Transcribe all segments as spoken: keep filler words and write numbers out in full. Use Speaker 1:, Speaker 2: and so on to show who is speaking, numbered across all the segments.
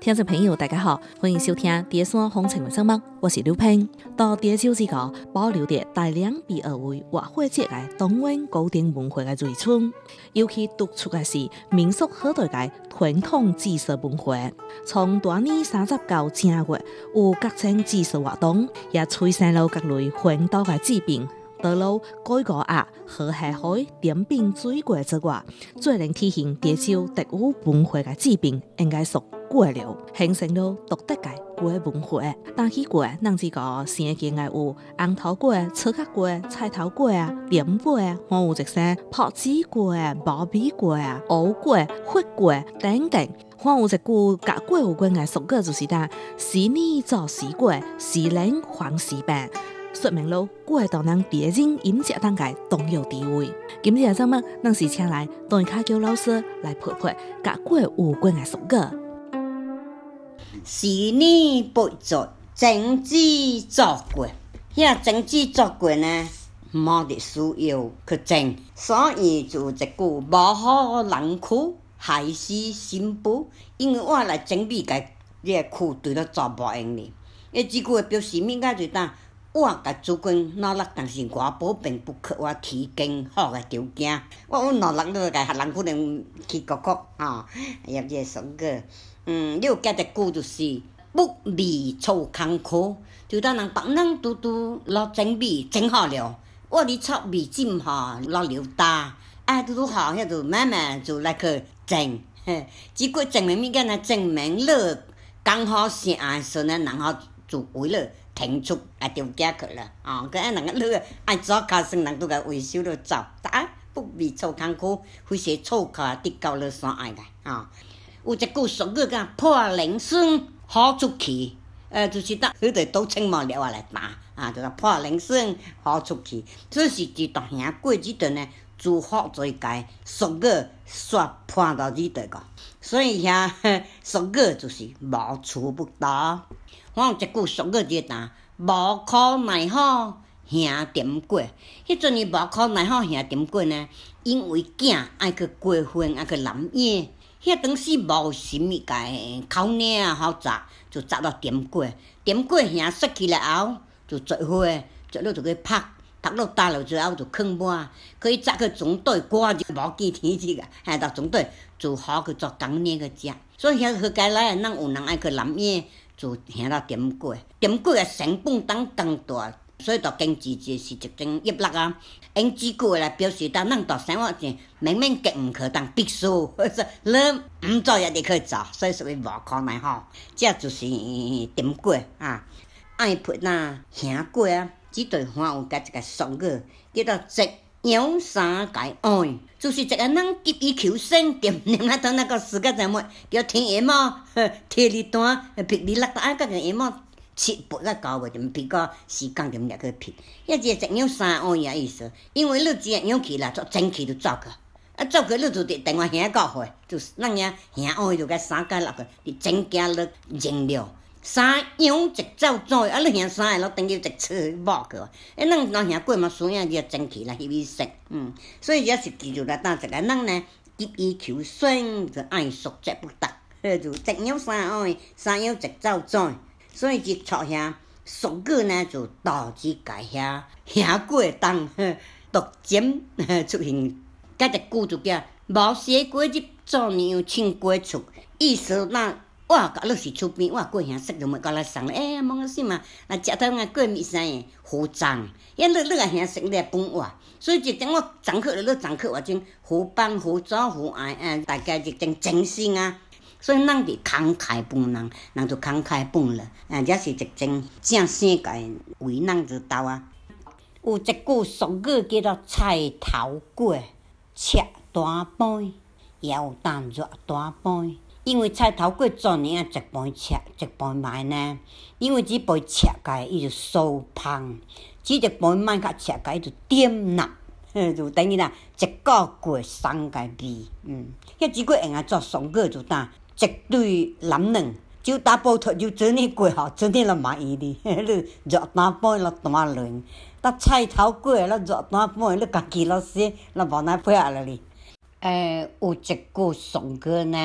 Speaker 1: 听众朋友，大家好，欢迎收听《蝶山风情》的节目，我是刘平。到蝶洲之后，保留着大量被二位活化节的东湾古典文化的遗存，尤其突出的是民俗好多的传统祭祀文化。从大年三十到正月，有各种祭祀活动，也催生了各类环岛的疾病。除了改过鸭、河下海、点饼水果之外，最能体现蝶洲特有文化的疾病，应该属过流，形成了独特的过文化。打起过，咱只个常见的有红头过、草壳过、菜头过啊、莲过啊，还有一些泡子过啊、毛米过啊、乌过、血过等等。还有一句甲过有关的俗语，就是讲“时年做时过，时冷还时病”。说明了过到咱蝶人饮食当中重要地位。今日节目，咱是请来邓卡桥老师来陪陪甲过有关的俗语。
Speaker 2: 时年不做，政治做过。遐政治做过呢，无得需要去争，所以就一句无好人苦，害死新妇。因为我来整理家你个区对了做无用哩。伊即句表示物解就当。我甲主管努力，但是我保证不给我提供好个条件。我有努力，你甲人可能去国国吼，也即个俗语。嗯，你有加一句就是不米臭空苦，就当人别人拄拄落整米整好了，我哩炒米浸吼落流大，啊拄拄好，遐就慢慢就来去整。只过证明物件来证明了刚好成的时阵，然后就为了。停出啊，条件去了哦，佮啊人个你爱做卡算人都甲维修了走，啊不必臭工苦，非是臭卡滴到了山爱来哦。有一句俗语讲破零损好出去，呃，就是当迄个倒青毛了啊来打啊，就是破零损好出去。这是一大兄过即阵呢，自发做家俗语煞判到即块个，所以遐俗语就是无处不到。我有一句俗语就当无可奈何兄点过，迄阵伊无可奈何兄点过呢，因为囝爱去过婚，爱去揽夜，遐当时无啥物个口领啊好砸，就砸到点过。点过兄失去了后，就做伙，做了就去拍，拍了打了之后就放满，可以砸去总队，挂就无见天日啊，吓到总队就好去做工领去食。所以遐去家来啊，咱有人爱去揽夜。就行到点过，点过的成本当更大，所以到经济就是一种压力啊。用这句来表示，当咱到生活是明明格毋可当必须，你毋做也得去做，所以属于无可奈何。这就是点过啊，爱配那行过啊。这对话有甲一个俗语，叫做“夕阳三界爱”，就是一个人急于求生，点念啊，当那个世界怎么叫天爷猫，天日单，霹雳落大，甲个爷猫切不个高袂，就譬个时间就掠去劈。遐只夕阳三爱呀意思，因为你只阳起来，做蒸汽就走去，啊走去你就伫电话响到火，就是咱遐响爱就甲三界落去，伫增加了燃料。三阳一走走，啊！你兄三个咯，等于一车某去。诶，咱若兄过嘛，需要个蒸汽来翕伊食，嗯，所以也是记住来当一个人呢，急于求生，就爱速疾不达，就夕阳三爱，三阳一走走。所以一撮遐俗语呢，就导致家遐兄过当独占出现。甲一句就叫无写过日，做娘亲过厝，意思那。我甲你是厝边，我过兄识就要甲来送诶，呀，莫个什嘛，来食到啊过米生诶，胡脏，因你你啊兄识你本话，所以一种我常去了，你常去，我种互帮互助互爱，啊，大家一种真心啊。所以咱伫慷慨帮人，人就慷慨帮了，啊，这是一种正世界为人之道啊。有一句俗语叫做“菜头粿切大杯，腰担热大杯”。因为菜头粿做年啊，一盘切，一盘卖呢。因为只盘切开，伊就酥芳；只一盘卖较切开，伊就点辣，就等于啦一个过三个味。嗯，遐只粿用啊做爽粿就当一对男人，就打包脱就做呢粿吼，做呢了卖伊哩，你热大盘了大轮，搭菜头粿了热大盘，你家己了洗，了无哪配啊了哩。诶，有一句俗语呢。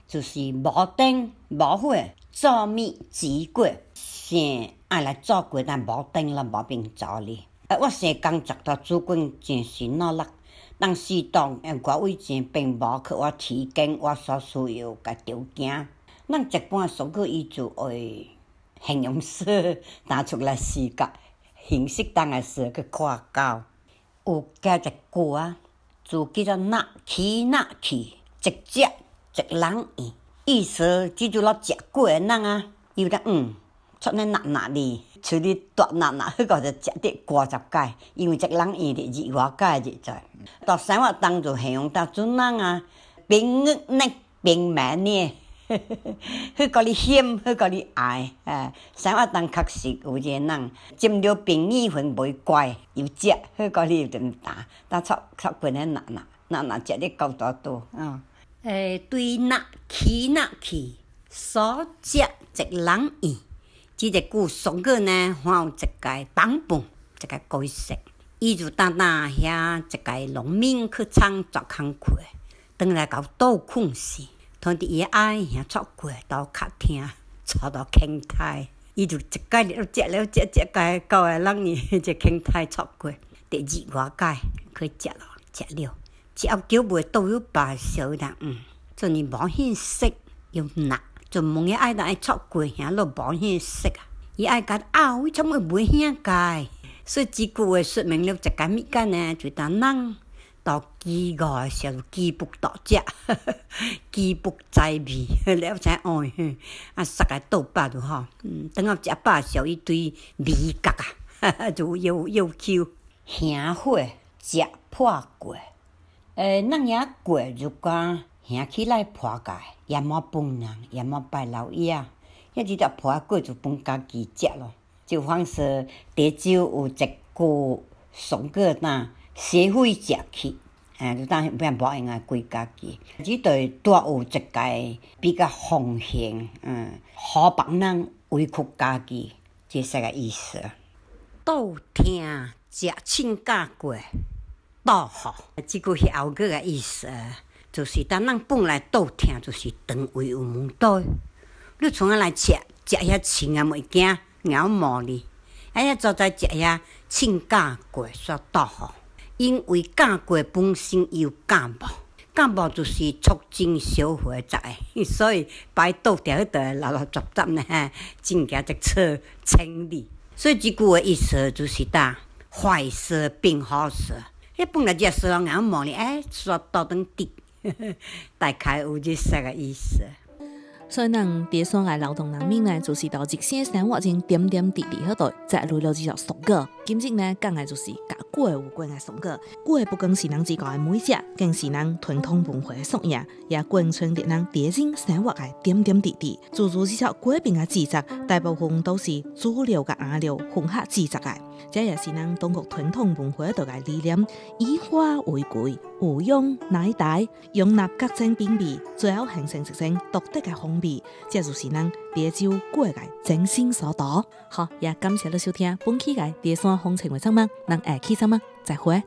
Speaker 2: 就是无灯无火，做米煮过，先爱来做过，但无灯啦，无便做哩。啊，我生工作到主管真是努力，当时当诶外位前并无去我提供我所需要嘅条件。咱一般所个伊就会形容词拿出来视觉形式当个词去看到。有加一句啊，就叫做纳起纳起，一只一人意，意思即就老食过诶人啊，伊有得嗯。出来纳纳哩，像你大纳纳，迄个就食得五十届，因为这人伊哩二外届就在。到生活当中形容到准人啊，平日呢平慢呢，迄个你嫌，迄个你爱，哎，生活当确实有一个人，沾着朋友份袂怪，又食，迄个你就毋打，但出出过咧纳纳，纳纳食得够多多，嗯，诶，对纳起纳起，所食一人意。即个句俗语呢，还有一个版本，一个解释。伊就单单遐一个农民去厂做工课，转来到倒困死，通伫伊爱遐出过到客厅，坐到轻台，伊就一届了食了食食届，到下人伊这轻台出过，第二外届去食咯，食了，食后叫袂倒有罢烧啦，嗯，做你无现实又难。就问伊爱当爱出过遐落无遐识啊，伊爱甲啊，为什么袂遐解？所以即句话说明了一个物件呢，就当人到饥饿诶时候，饥不到食，饥不在味，了才哦哼，啊，杀个倒饱就好，嗯，等到食饱时候，伊对味觉啊，就有要求。兄火食破过，诶，咱遐过就讲。兄起来破解，也莫分人，也莫拜老爷，遐只条破过就分家己食咯。就方说，地州有一句俗语呐，社会食去，哎，就当变无用啊，归家己。只对带有一个比较奉行，嗯，好别人委屈家己，即是个意思。倒听食亲家过，倒好，即句是后句个意思。就是当咱本来倒听，就是肠胃有问题。你从啊来食食遐清啊物件，咬毛哩，啊遐早在食遐清假过煞倒好，因为假过本身有感冒，感冒就是促进消化在，所以摆倒掉迄个老老杂杂呢，真正一错千里。所以即句的意思就是呾坏事变好事，迄本来只事咬毛哩，哎，煞倒转直。大概有这三个意思。
Speaker 1: 所以，咱第三个劳动人民呢，就是到一些生活中点点滴滴迄度，再累了这条俗语。今日呢，讲的就是甲过有关的俗语。过不光是咱自家的美食，更是咱传统文化的素养，也贯穿着咱地人生活的点点滴滴。诸如这条过饼的制作，大部分都是主流甲亚流混合制作的。这也是咱中国传统文化的理念，以花为贵，有用乃大，容纳各种品味，最后形成一种独特的风味。这就是咱地州过的精神所在。好，也感谢你收听本期的第三风情为什么？咱下期什么？再会。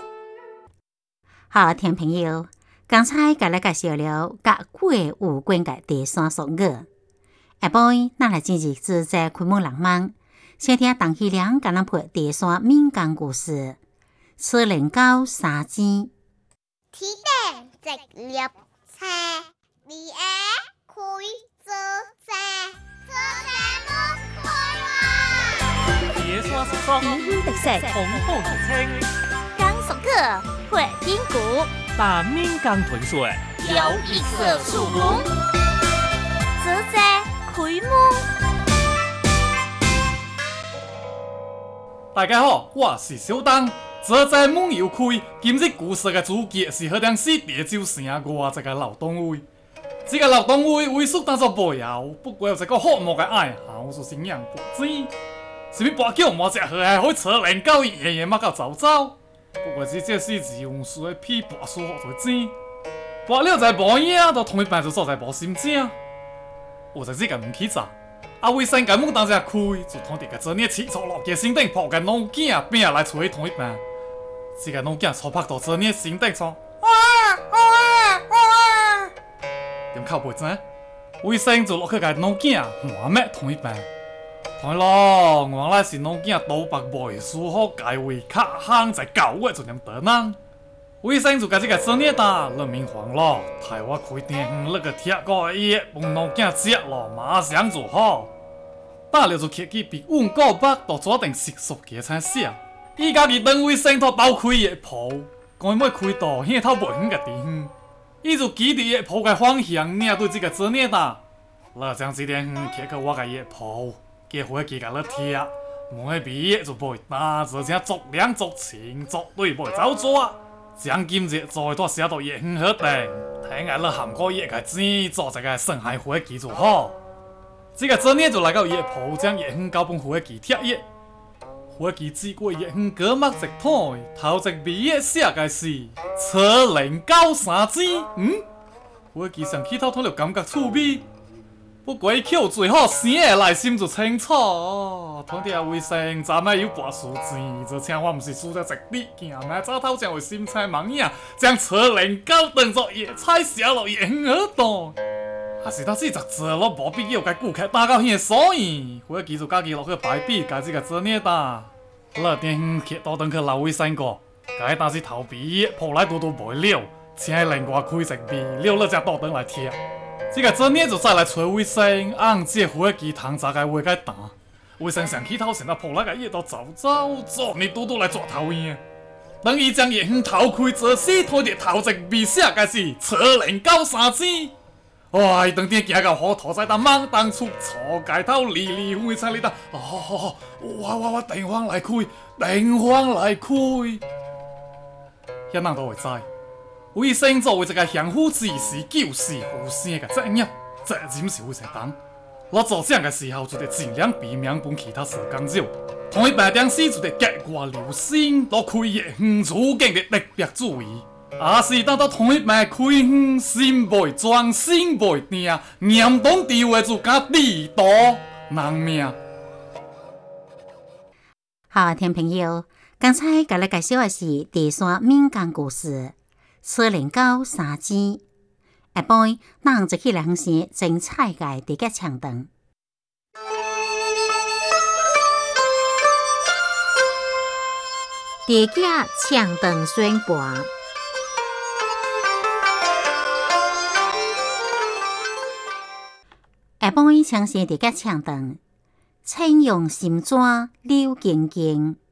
Speaker 3: 好，听朋友，刚才甲你介绍了甲过有关的第三俗语。下晡咱来进入自在开幕浪漫。先听陈希良甲咱配第三民间故事，吃年糕三钱。
Speaker 4: 天顶直立车，二下开做车，做车木开哇！
Speaker 5: 野山树爽，
Speaker 3: 英语特色，
Speaker 5: 红火热情，
Speaker 4: 讲俗语，会评估，
Speaker 5: 把民间传说
Speaker 4: 有意思处文，做车开幕。
Speaker 5: 大家好，我是小东。这在门又开，今日故事的主角是河东市地州城外一个老单位。这个老单位为数当作不摇，不过有一个好木的爱好，就是养博子。是要跋叫毛只河还可以扯连狗伊夜夜摸到走走。不过这这是自用书的批跋书学做钱，跋了在无影，都同一班就坐在无心正。有在这个门起早。啊，为生间门当只开，就通伫个做呢起错落嘅身顶抱个农囝饼来找伊同一班。这个农囝粗拍到做呢身顶创，哇哇哇！就跟靠背井，卫生就落去甲农囝换麦同一班。同咯，原来是农囝倒白未梳好家位，卡行在九月就念得人。卫生就甲这个做孽打，人民黄咯，台湾开店那个铁锅叶，帮农囝食咯，马上就好。打了就客去比阮告北到抓定习俗嘅餐食，伊家己当卫生头包开个铺，讲要开到遐头袂远个地方，伊就记伫个铺个方向领对这个做孽打，了将这点远客去我个个铺。结伙计甲咧贴，每笔就袂打，而且逐两逐情，逐对袂走抓。将今日做拖写到也很好定，听下咧含过叶个钱，做一个生海伙计就好。这个做孽就来到叶铺，将叶很高本伙计贴叶，伙计只过叶很割目一摊，头一笔叶写个是车零九三支，嗯，伙计上起头头就感觉趣味。不过伊扣最好生的内心就清楚，通常卫生站内有拨数钱，就请我毋是输了一笔，行买早头将为心菜盲影，将车零九当作野菜写落也很好当。还是当时就做咯，无必要甲顾客打到遐所以，伙计就家己落去排比，家己个做孽打。了点去倒转去老卫生个，甲伊当时头皮铺来拄拄袂了，请伊另外开一笔，了了才倒转来贴。这个做孽就再来找卫生，按这伙计通早个话个打，卫生上起头先到铺来个叶都走走走，你拄拄来抓头样。等伊将叶远头开做死，拖着头一笔写个是车零九三支。哇！伊当天行到好土在当忙当出错街头离离昏昏里当，哦，我我我电话来开，电话来开。遐人都会知。卫生作为一个相夫之时救死扶伤的责任，责任是非常重。我做这个时候就得尽量避免帮其他事干扰，同一白点时就得格外留心，多开业远处境的特别注意。也是等到同一摆开远，心袂专，心袂定，严重地位就甲地道人命。
Speaker 3: 好，听朋友，刚才甲你介绍的是第三民间故事。车零九三支，下晡咱就去良县种菜界地个长凳。
Speaker 6: 地个长凳宣盘，
Speaker 3: 下晡抢先地个长凳，青用心纸柳静静。